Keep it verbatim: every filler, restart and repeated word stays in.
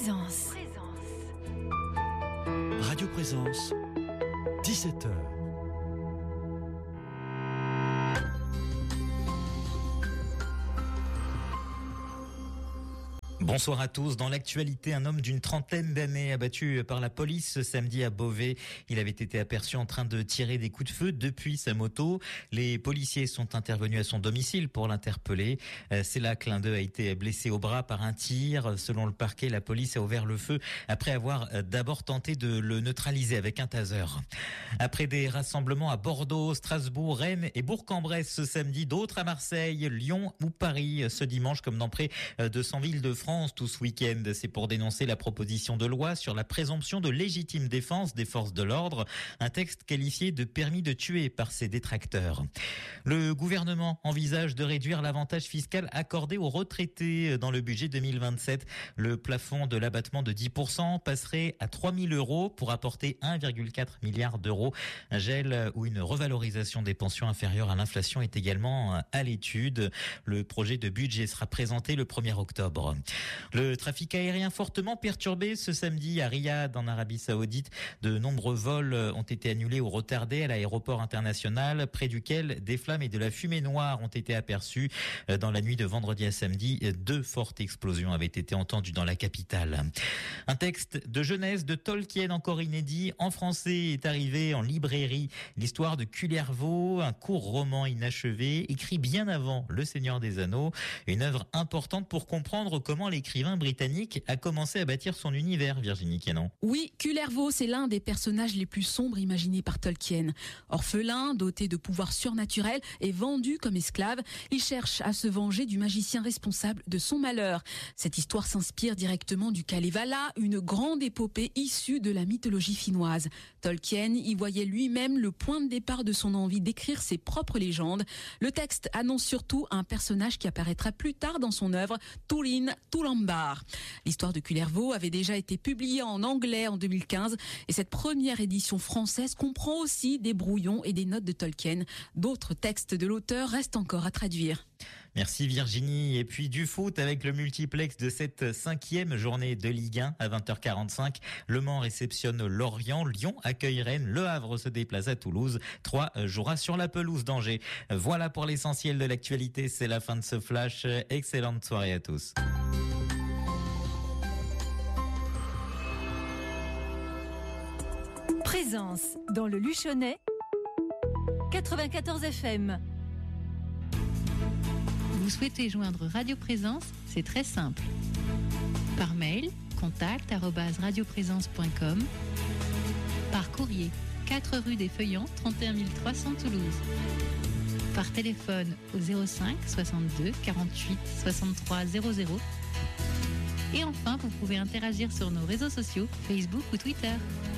Présence. Radio Présence, dix-sept heures. Bonsoir à tous. Dans l'actualité, un homme d'une trentaine d'années abattu par la police ce samedi à Beauvais. Il avait été aperçu en train de tirer des coups de feu depuis sa moto. Les policiers sont intervenus à son domicile pour l'interpeller. C'est là que l'un d'eux a été blessé au bras par un tir. Selon le parquet, la police a ouvert le feu après avoir d'abord tenté de le neutraliser avec un taser. Après des rassemblements à Bordeaux, Strasbourg, Rennes et Bourg-en-Bresse ce samedi, d'autres à Marseille, Lyon ou Paris ce dimanche, comme dans près de cent villes de France tout ce week-end. C'est pour dénoncer la proposition de loi sur la présomption de légitime défense des forces de l'ordre, un texte qualifié de permis de tuer par ses détracteurs. Le gouvernement envisage de réduire l'avantage fiscal accordé aux retraités dans le budget deux mille vingt-sept. Le plafond de l'abattement de dix pour cent passerait à trois mille euros pour apporter un virgule quatre milliard d'euros. Un gel ou une revalorisation des pensions inférieures à l'inflation est également à l'étude. Le projet de budget sera présenté le premier octobre. Le trafic aérien fortement perturbé ce samedi à Riyad en Arabie Saoudite. De nombreux vols ont été annulés ou retardés à l'aéroport international près duquel des flammes et de la fumée noire ont été aperçues. Dans la nuit de vendredi à samedi, deux fortes explosions avaient été entendues dans la capitale. Un texte de jeunesse de Tolkien encore inédit en français est arrivé en librairie. L'histoire de Kullervo, un court roman inachevé écrit bien avant Le Seigneur des Anneaux. Une œuvre importante pour comprendre comment l'écrivain britannique a commencé à bâtir son univers, Virginie Kennan. Oui, Kullervo, c'est l'un des personnages les plus sombres imaginés par Tolkien. Orphelin, doté de pouvoirs surnaturels et vendu comme esclave, il cherche à se venger du magicien responsable de son malheur. Cette histoire s'inspire directement du Kalevala, une grande épopée issue de la mythologie finnoise. Tolkien y voyait lui-même le point de départ de son envie d'écrire ses propres légendes. Le texte annonce surtout un personnage qui apparaîtra plus tard dans son œuvre, Turin Turambar. L'histoire de Kullervo avait déjà été publiée en anglais en deux mille quinze et cette première édition française comprend aussi des brouillons et des notes de Tolkien. D'autres textes de l'auteur restent encore à traduire. Merci Virginie. Et puis du foot avec le multiplex de cette cinquième journée de Ligue un à vingt heures quarante-cinq. Le Mans réceptionne Lorient, Lyon accueille Rennes, Le Havre se déplace à Toulouse. Troyes jouera sur la pelouse d'Angers. Voilà pour l'essentiel de l'actualité. C'est la fin de ce flash. Excellente soirée à tous. Présence dans le Luchonnais, quatre-vingt-quatorze F M. Vous souhaitez joindre Radio Présence, c'est très simple. Par mail, contact arobase radioprésence point com. Par courrier, quatre rue des Feuillants, trente et un mille trois cents Toulouse. Par téléphone au zéro cinq soixante-deux quarante-huit soixante-trois zéro zéro. Et enfin, vous pouvez interagir sur nos réseaux sociaux, Facebook ou Twitter.